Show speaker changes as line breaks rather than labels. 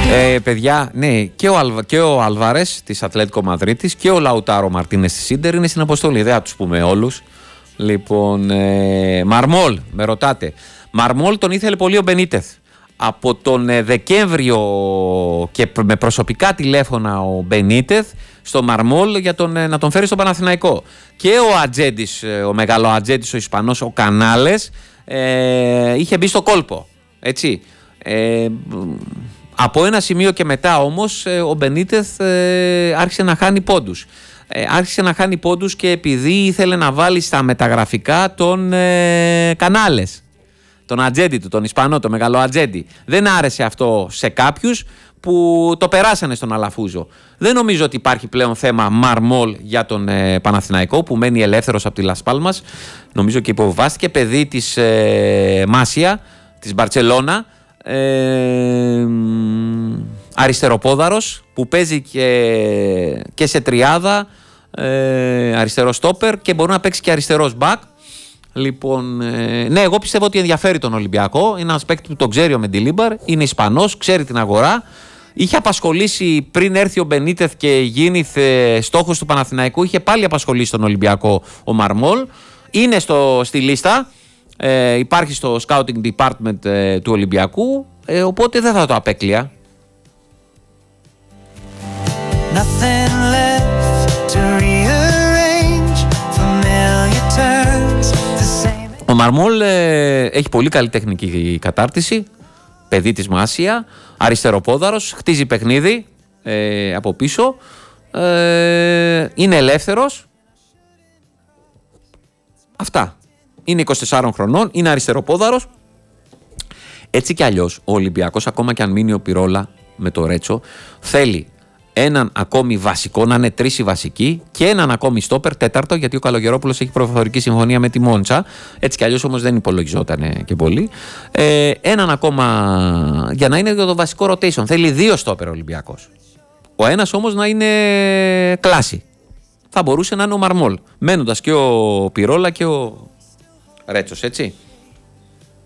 Παιδιά, ναι, και ο Αλβάρες της Ατλέτικο Μαδρίτης και ο Λαουτάρο Μαρτίνες της Ίντερ είναι στην αποστολή. Δεν θα τους πούμε όλους. Λοιπόν, Μαρμόλ, με ρωτάτε. Μαρμόλ τον ήθελε πολύ ο Μπενίτεθ. Από τον Δεκέμβριο και με προσωπικά τηλέφωνα ο Μπενίτεθ στο Μαρμόλ για να τον φέρει στο Παναθηναϊκό. Και ο Ατζέντης, ο μεγάλο Ατζέντης, ο Ισπανός, ο Κανάλες, είχε μπει στο κόλπο. Έτσι. Από ένα σημείο και μετά όμως ο Μπενίτεθ άρχισε να χάνει πόντους. Άρχισε να χάνει πόντους και επειδή ήθελε να βάλει στα μεταγραφικά τον Κανάλες, τον Ατζέντη του, τον Ισπανό, τον μεγάλο Ατζέντη. Δεν άρεσε αυτό σε κάποιους που το περάσανε στον Αλαφούζο. Δεν νομίζω ότι υπάρχει πλέον θέμα Μαρμόλ για τον Παναθηναϊκό που μένει ελεύθερος από τη Λας Πάλμας. Νομίζω και υποβιβάστηκε, παιδί της Μάσια, της Μπαρτσελώνα. Αριστεροπόδαρος που παίζει και σε τριάδα, αριστερό στόπερ και μπορεί να παίξει και αριστερός μπακ. Λοιπόν, ναι, εγώ πιστεύω ότι ενδιαφέρει τον Ολυμπιακό. Είναι ένας παίκτη που τον ξέρει ο Μεντιλίμπαρ, είναι Ισπανός, ξέρει την αγορά. Είχε απασχολήσει πριν έρθει ο Μπενίτεθ και γίνει στόχος του Παναθηναϊκού, είχε πάλι απασχολήσει τον Ολυμπιακό ο Μαρμόλ. Είναι στη λίστα. Υπάρχει στο scouting department του Ολυμπιακού, οπότε δεν θα το απέκλεια. Ο Μαρμόλ έχει πολύ καλή τεχνική κατάρτιση, παιδί της Μάσια, αριστεροπόδαρος, χτίζει παιχνίδι από πίσω, είναι ελεύθερος. Αυτά. Είναι 24 χρονών, είναι αριστεροπόδαρος. Έτσι κι αλλιώς ο Ολυμπιακός, ακόμα κι αν μείνει ο Πιρόλα με το Ρέτσο, θέλει έναν ακόμη βασικό, να είναι 3 οι βασικοί, και έναν ακόμη στόπερ, τέταρτο, γιατί ο Καλογερόπουλος έχει προφορική συμφωνία με τη Μόντσα. Έτσι κι αλλιώς όμως δεν υπολογιζόταν και πολύ. Έναν ακόμα για να είναι το βασικό rotation. Θέλει 2 στόπερ ο Ολυμπιακός. Ο ένας όμως να είναι κλάση. Θα μπορούσε να είναι ο Μαρμόλ, μένοντας και ο Πιρόλα και ο Ρέτσος, έτσι.